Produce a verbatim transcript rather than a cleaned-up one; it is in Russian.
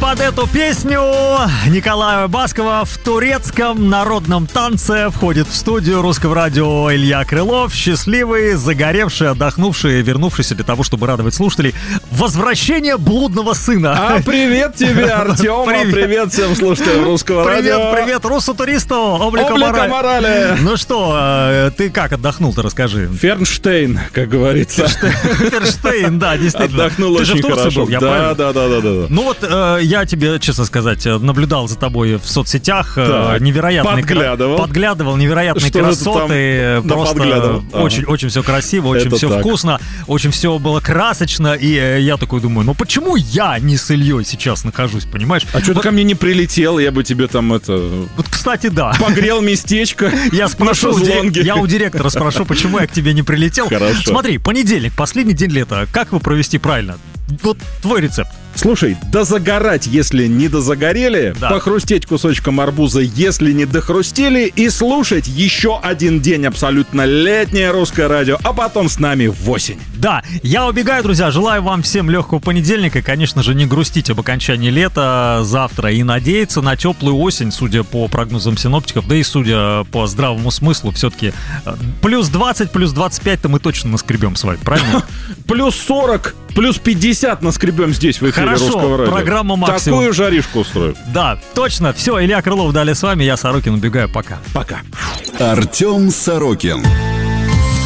под эту песню Николая Баскова в турецком народном танце входит в студию Русского радио Илья Крылов, счастливый, загоревший, отдохнувший, вернувшийся для того, чтобы радовать слушателей. Возвращение блудного сына. А привет тебе, Артем, привет. привет всем слушателям Русского привет, радио. Привет, привет, Руссу туристу, облика, облика морали. морали. Ну что, ты как отдохнул-то, расскажи. Фернштейн, как говорится. Фернштейн, да, действительно. Отдохнул ты очень же в Турции хорошо. был, я да, да, да, да, да. Ну вот э, я тебе, честно сказать, наблюдал за тобой в соцсетях, э, невероятный подглядывал. Кра... подглядывал, невероятные Что красоты, просто очень, ага. очень все красиво, очень Это все так. вкусно, очень все было красочно, и э, я такой думаю, ну почему я не с Ильей сейчас нахожусь, понимаешь? А что вот... ты ко мне не прилетел, я бы тебе там это... Вот, кстати, да. Погрел местечко. Я спрошу, у ди... я у директора спрошу, почему я к тебе не прилетел. Хорошо. Смотри, понедельник, последний день лета, как его провести правильно? Вот твой рецепт. Слушай, дозагорать, если не дозагорели, да. похрустеть кусочком арбуза, если не дохрустели, и слушать еще один день абсолютно летнее Русское радио, а потом с нами в осень. Да, я убегаю, друзья, желаю вам всем легкого понедельника, конечно же, не грустить об окончании лета завтра и надеяться на теплую осень, судя по прогнозам синоптиков, да и судя по здравому смыслу, все-таки плюс двадцать, плюс двадцать пять-то мы точно наскребем с вами, правильно? Плюс сорок, плюс пятьдесят наскребем здесь в эфире Русского радио. Хорошо, программа «Максимум». Такую жаришку устроим. Да, точно. Все, Илья Крылов далее с вами, я Сорокин, убегаю, пока. Пока. Артем Сорокин.